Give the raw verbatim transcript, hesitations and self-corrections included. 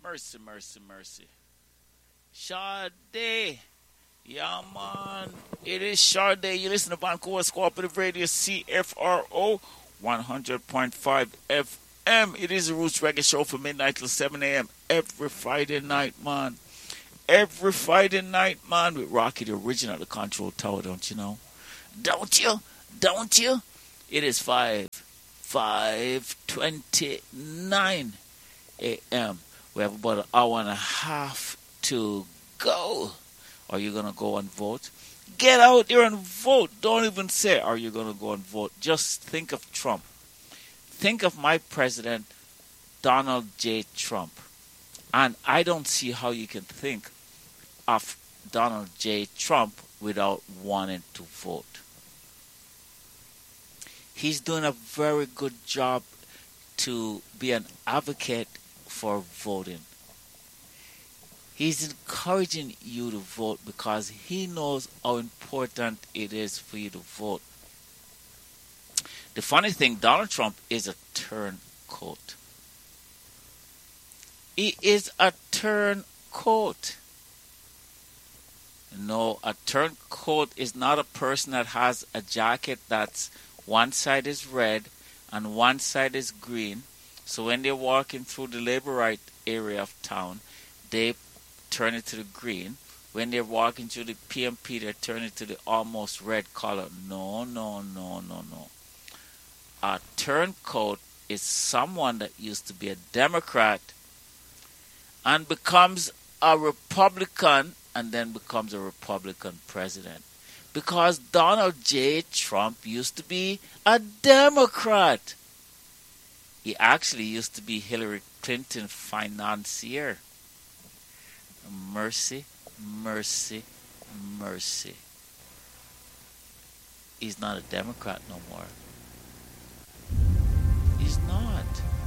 Mercy, mercy, mercy. Sade. Yeah, man. It is Sade. You listen to Vancouver's Cooperative Radio, C F R O, one hundred point five F M. It is a Roots Reggae show from midnight till seven a.m. every Friday night, man. Every Friday night, man, with Rocky, the original, the control tower, don't you know? Don't you? Don't you? It is five, five twenty-nine a.m. We have about an hour and a half to go. Are you going to go and vote? Get out there and vote. Don't even say, are you going to go and vote? Just think of Trump. Think of my president, Donald J. Trump. And I don't see how you can think of Donald J. Trump without wanting to vote. He's doing a very good job to be an advocate for voting. He's encouraging you to vote because he knows how important it is for you to vote. The funny thing, Donald Trump is a turncoat. He is a turncoat. No, a turncoat is not a person that has a jacket that's one side is red and one side is green. So when they're walking through the labor right area of town, they turn it to the green. When they're walking through the P M P, they turn it to the almost red color. No, no, no, no, no. A turncoat is someone that used to be a Democrat and becomes a Republican and then becomes a Republican president. Because Donald J. Trump used to be a Democrat. He actually used to be Hillary Clinton financier. Mercy, mercy, mercy. He's not a Democrat no more. He's not.